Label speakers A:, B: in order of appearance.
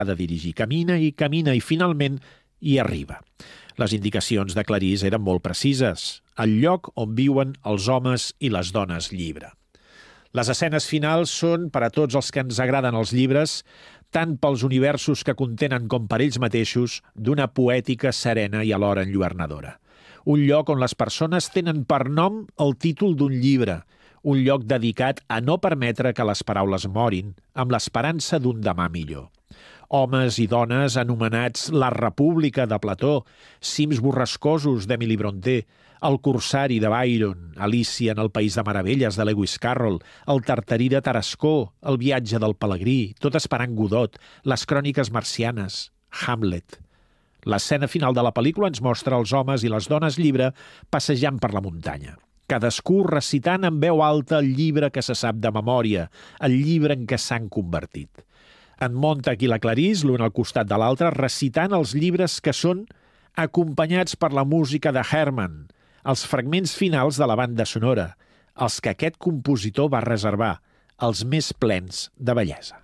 A: de dirigir. Camina i finalment hi arriba. Les indicacions de Clarís eren molt precises. El lloc on viuen els homes i les dones llibre. Les escenes finals són, per a tots els que ens agraden els llibres, tant pels universos que contenen com per ells mateixos, d'una poètica serena i alhora enlluernadora. Un lloc on les persones tenen per nom el títol d'un llibre, un lloc dedicat a no permetre que les paraules morin, amb l'esperança d'un demà millor. Homes i dones anomenats La República de Plató, cims borrascosos d'Emily Brontë, El Corsari de Byron, Alícia en el País de Meravelles de Lewis Carroll, El Tartarí de Tarascó, El viatge del Pelegrí, Tot esperant Godot, Les cròniques marcianes, Hamlet. L'escena final de la pel·lícula ens mostra els homes i les dones llibre passejant per la muntanya. Cadascú recitant en veu alta el llibre que se sap de memòria, el llibre en què s'han convertit. En Montag i la Clarís, l'un al costat de l'altre, recitant els llibres que són acompanyats per la música de Herman, els fragments finals de la banda sonora, els que aquest compositor va reservar, els més plens de bellesa.